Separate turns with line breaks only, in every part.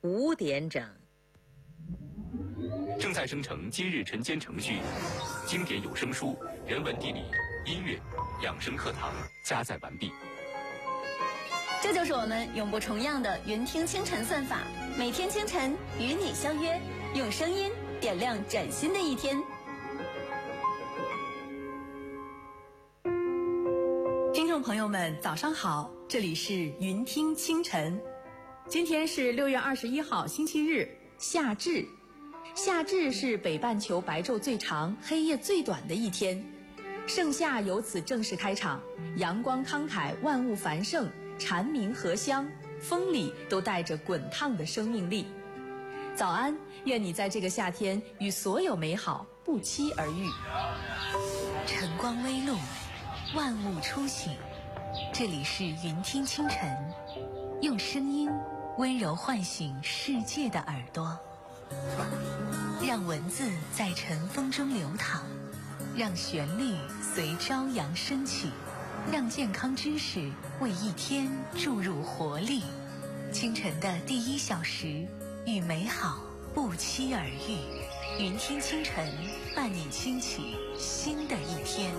5点整。
正在生成今日晨间程序，经典有声书、人文地理、音乐、养生课堂加载完毕。
这就是我们永不重样的云听清晨算法，每天清晨与你相约，用声音点亮崭新的一天。
听众朋友们，早上好，这里是云听清晨。今天是6月21号，星期日，夏至。夏至是北半球白昼最长、黑夜最短的一天，盛夏由此正式开场，阳光慷慨，万物繁盛，蝉鸣荷香，风里都带着滚烫的生命力。早安，愿你在这个夏天与所有美好不期而遇。
晨光微露，万物初醒，这里是云听清晨，用声音温柔唤醒世界的耳朵，让文字在晨风中流淌，让旋律随朝阳升起，让健康知识为一天注入活力。清晨的第1小时，与美好不期而遇。云听清晨，伴你轻启新的一天。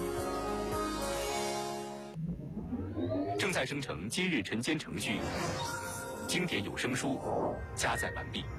正在生成今日晨间程序，经典有声书加载完毕。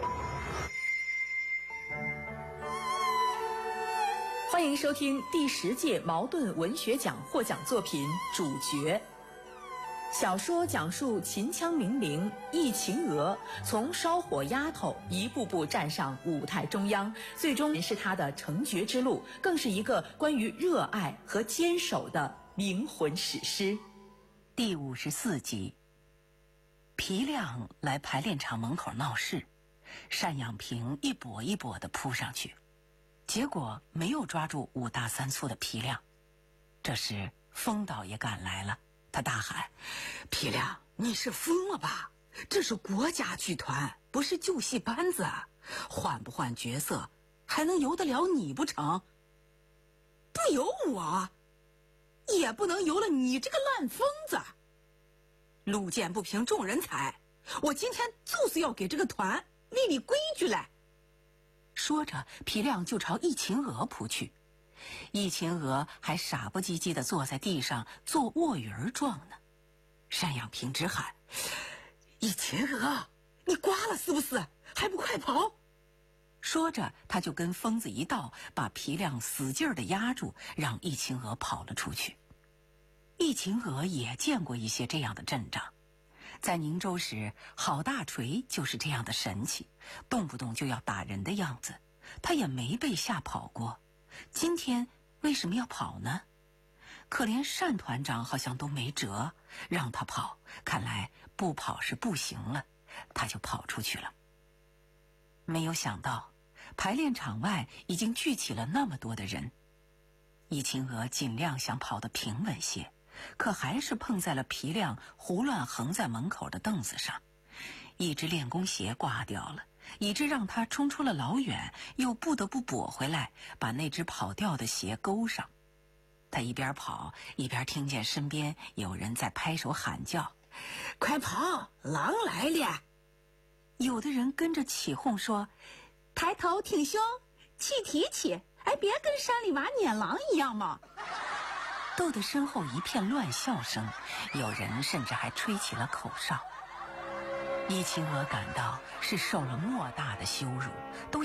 欢迎收听第10届茅盾文学奖获奖作品《主角》。小说讲述秦腔名伶忆秦娥从烧火丫头一步步站上舞台中央，最终是她的成绝之路，更是一个关于热爱和坚守的灵魂史诗。
第54集，皮亮来排练场门口闹事，单养平一跛一跛地扑上去，结果没有抓住5大3粗的皮亮。这时封导也赶来了，他大喊：
皮亮，你是疯了吧？这是国家剧团，不是旧戏班子，换不换角色还能由得了你不成？不由我也不能由了你这个烂疯子。路见不平众人踩，我今天就是要给这个团立立规矩来。
说着，皮亮就朝忆秦娥扑去。忆秦娥还傻不唧唧地坐在地上做卧云状呢。单养平直喊：
忆秦娥，你瓜了是不是？还不快跑！
说着，他就跟疯子一道，把皮亮死劲儿地压住，让忆秦娥跑了出去。忆秦娥也见过一些这样的阵仗，在宁州时，郝大锤就是这样的神气，动不动就要打人的样子，他也没被吓跑过。今天为什么要跑呢？可怜单团长好像都没辙，让他跑，看来不跑是不行了，他就跑出去了。没有想到排练场外已经聚起了那么多的人，忆秦娥尽量想跑得平稳些，可还是碰在了皮亮胡乱横在门口的凳子上，一只练功鞋挂掉了，以致让他冲出了老远，又不得不跛回来，把那只跑掉的鞋勾上。他一边跑一边听见身边有人在拍手喊叫：
快跑，狼来了！
有的人跟着起哄说：
抬头挺胸，气提起，哎，别跟山里娃撵狼一样嘛！
逗得身后一片乱笑声，有人甚至还吹起了口哨。忆秦娥感到是受了莫大的羞辱，都